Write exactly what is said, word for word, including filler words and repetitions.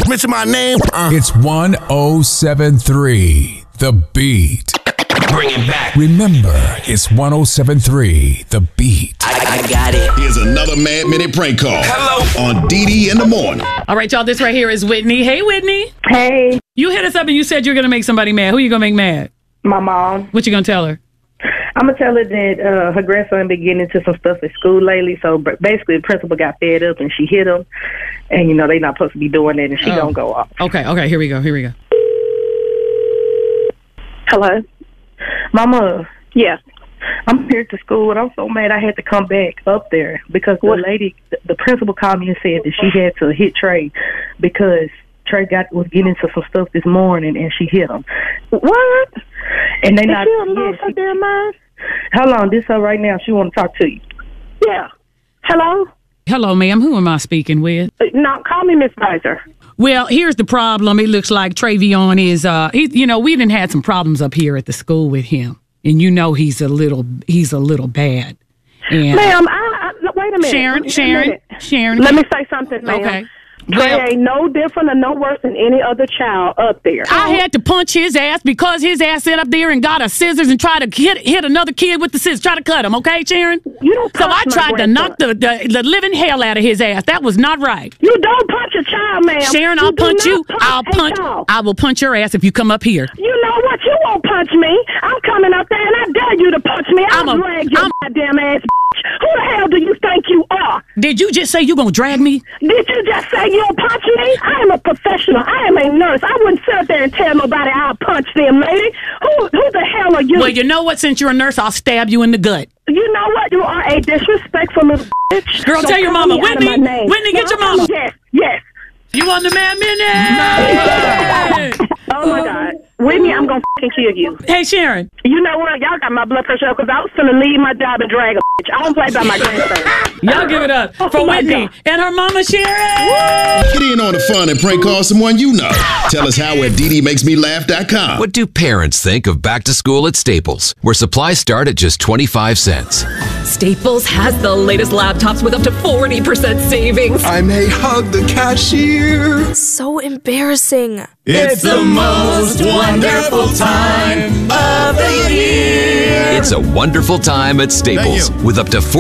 Mention my name. Uh. It's one oh seven three, The Beat. Bring it back. Remember, it's one oh seven three, The Beat. I, I got it. Here's another Mad Minute prank call. Hello. On D D in the morning. All right, y'all, this right here is Whitney. Hey, Whitney. Hey, You hit us up and you said you're going to make somebody mad. Who you going to make mad? my mom. What you going to tell her? I'm going to tell her that uh, her grandson been getting into some stuff at school lately. So b- basically, the principal got fed up and she hit him. And, you know, they not supposed to be doing that. And she Oh. going to go off. Okay, okay, here we go, here we go. Hello? Mama. Yeah. I'm here at the school, and I'm so mad I had to come back up there because the lady, the, the principal called me and said that she had to hit Trey because Trey got was getting into some stuff this morning, and she hit him. What? And they Is not. she a lost Yeah, her damn mind? hold on, this her right now. She want to talk to you. Yeah. Hello? Hello, ma'am. Who am I speaking with? Uh, No, call me Miss Visor. Well, here's the problem. It looks like Travion is, uh, he, you know, we done had some problems up here at the school with him. And you know he's a little, he's a little bad. And Ma'am, I, I, wait a minute. Sharon, Wait a Sharon, minute. Sharon. Let me say something, ma'am. Okay. Trey Well, ain't no different or no worse than any other child up there. I had to punch his ass because his ass sat up there and got a scissors and tried to hit hit another kid with the scissors, try to cut him, okay, Sharon? You don't So punch I my tried to grandson. knock the, the, the living hell out of his ass. That was not right. You don't punch a child, ma'am. Sharon, You I'll do punch not you. I'll a punch. child. I will punch your ass if you come up here. You know what? You won't punch me. I'm coming up there and I dare you to punch me. I'll I'm a- drag your I'm- goddamn ass. Who the hell do you think you are? Did you just say you gonna drag me? Did you just say you'll punch me? I am a professional. I am a nurse. I wouldn't sit up there and tell nobody I'll punch them, lady. Who who the hell are you? Well, you know what? Since you're a nurse, I'll stab you in the gut. You know what? You are a disrespectful little bitch. Girl, So tell your call mama. me out of Whitney, my name. Whitney, get No, your mama. Yes, yes. You on the Mad Minute? Oh my God, Whitney, I'm gonna fucking kill you. Hey, Sharon. You know what? Y'all got my blood pressure up because I was gonna leave my job and drag a bitch. I don't play by my grandson. Y'all give it up for Oh, my Whitney God. and her mama, Sharon. Get in on the fun and prank call someone you know. Tell us how at D D makes me laugh dot com. What do parents think of back to school at Staples, where supplies start at just twenty-five cents? Staples has the latest laptops with up to forty percent savings. I may hug the cashier. So embarrassing. It's the most wonderful time of the year. It's a wonderful time at Staples, with up to